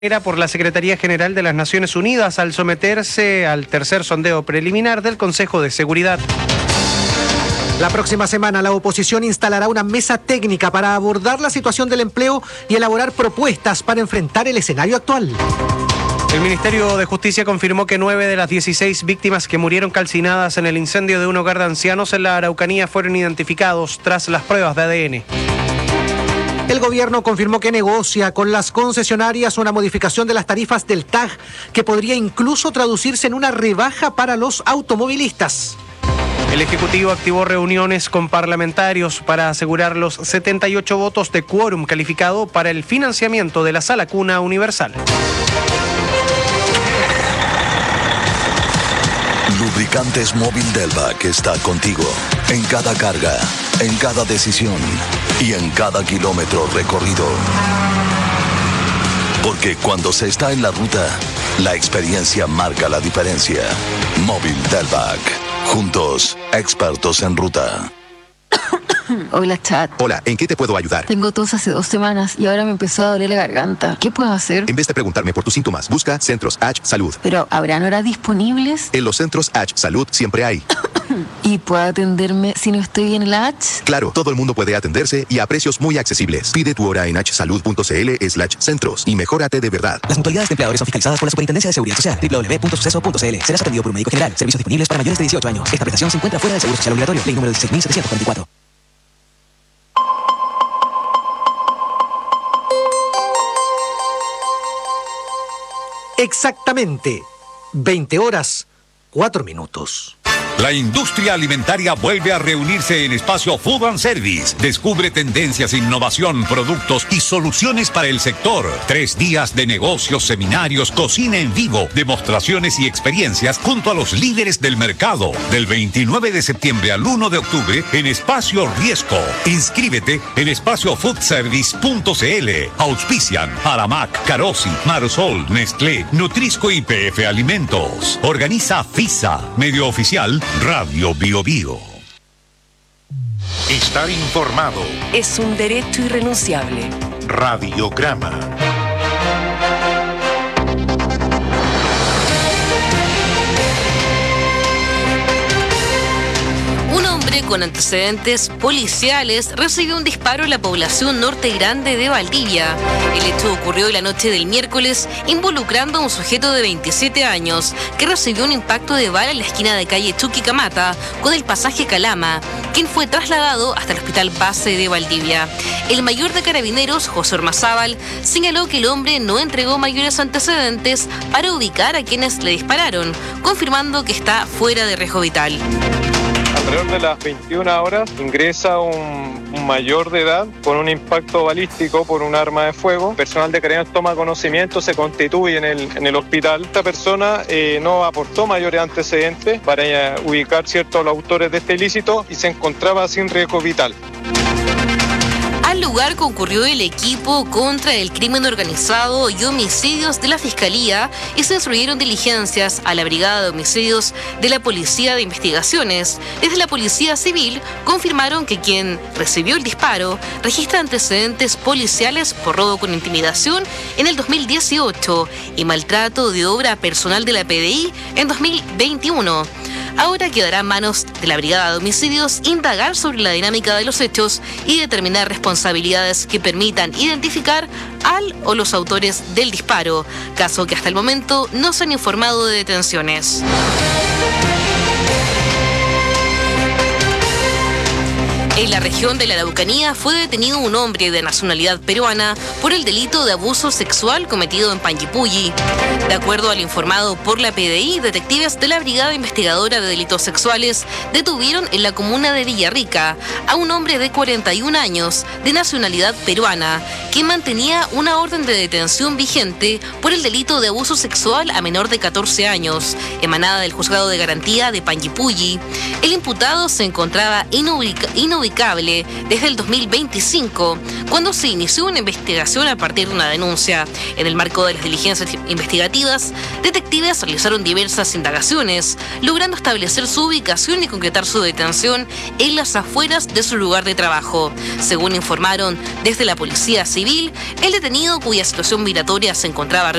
Era por la Secretaría General de las Naciones Unidas al someterse al tercer sondeo preliminar del Consejo de Seguridad. La próxima semana la oposición instalará una mesa técnica para abordar la situación del empleo y elaborar propuestas para enfrentar el escenario actual. El Ministerio de Justicia confirmó que 9 de las 16 víctimas que murieron calcinadas en el incendio de un hogar de ancianos en la Araucanía fueron identificados tras las pruebas de ADN. El gobierno confirmó que negocia con las concesionarias una modificación de las tarifas del TAG que podría incluso traducirse en una rebaja para los automovilistas. El Ejecutivo activó reuniones con parlamentarios para asegurar los 78 votos de quórum calificado para el financiamiento de la Sala Cuna Universal. Lubricantes Móvil Delvac está contigo en cada carga, en cada decisión y en cada kilómetro recorrido. Porque cuando se está en la ruta, la experiencia marca la diferencia. Móvil Delvac. Juntos, expertos en ruta. Hola, chat. Hola, ¿en qué te puedo ayudar? Tengo tos hace 2 semanas y ahora me empezó a doler la garganta. ¿Qué puedo hacer? En vez de preguntarme por tus síntomas, busca Centros H Salud. Pero, ¿habrán horas disponibles? En los Centros H Salud siempre hay. ¿Y puedo atenderme si no estoy bien en la H? Claro, todo el mundo puede atenderse y a precios muy accesibles. Pide tu hora en hsalud.cl/centros y mejórate de verdad. Las mutualidades de empleadores son fiscalizadas por la Superintendencia de Seguridad Social. www.suceso.cl. Serás atendido por un médico general. Servicios disponibles para mayores de 18 años. Esta prestación se encuentra fuera del seguro social obligatorio. Ley número 16.744. Exactamente 20 horas, 4 minutos. La industria alimentaria vuelve a reunirse en Espacio Food and Service. Descubre tendencias, innovación, productos y soluciones para el sector. 3 días de negocios, seminarios, cocina en vivo, demostraciones y experiencias junto a los líderes del mercado. Del 29 de septiembre al 1 de octubre en Espacio Riesco. Inscríbete en espaciofoodservice.cl. Auspician Aramac, Carosi, Marsol, Nestlé, Nutrisco y PF Alimentos. Organiza FISA, medio oficial Radio Bio Bio. Estar informado es un derecho irrenunciable. Radiograma. Con antecedentes policiales recibió un disparo en la población Norte Grande de Valdivia. El hecho ocurrió la noche del miércoles, involucrando a un sujeto de 27 años que recibió un impacto de bala en la esquina de calle Chuquicamata con el pasaje Calama, quien fue trasladado hasta el hospital base de Valdivia. El mayor de carabineros, José Ormazábal, señaló que el hombre no entregó mayores antecedentes para ubicar a quienes le dispararon, confirmando que está fuera de riesgo vital. Alrededor de las 21 horas ingresa un mayor de edad con un impacto balístico por un arma de fuego. El personal de Carabineros toma conocimiento, se constituye en el hospital. Esta persona no aportó mayores antecedentes para ubicar ciertos los autores de este ilícito y se encontraba sin riesgo vital. Al lugar concurrió el equipo contra el crimen organizado y homicidios de la Fiscalía y se instruyeron diligencias a la Brigada de Homicidios de la Policía de Investigaciones. Desde la Policía Civil confirmaron que quien recibió el disparo registra antecedentes policiales por robo con intimidación en el 2018 y maltrato de obra personal de la PDI en 2021. Ahora quedará en manos de la Brigada de Homicidios indagar sobre la dinámica de los hechos y determinar responsabilidades que permitan identificar al o los autores del disparo, caso que hasta el momento no se han informado de detenciones. En la región de la Araucanía fue detenido un hombre de nacionalidad peruana por el delito de abuso sexual cometido en Panguipulli. De acuerdo al informado por la PDI, detectives de la Brigada Investigadora de Delitos Sexuales detuvieron en la comuna de Villarrica a un hombre de 41 años de nacionalidad peruana que mantenía una orden de detención vigente por el delito de abuso sexual a menor de 14 años, emanada del Juzgado de Garantía de Panguipulli. El imputado se encontraba inubicado inubicable desde el 2025, cuando se inició una investigación a partir de una denuncia. En el marco de las diligencias investigativas, detectives realizaron diversas indagaciones, logrando establecer su ubicación y concretar su detención en las afueras de su lugar de trabajo. Según informaron desde la Policía Civil, el detenido, cuya situación migratoria se encontraba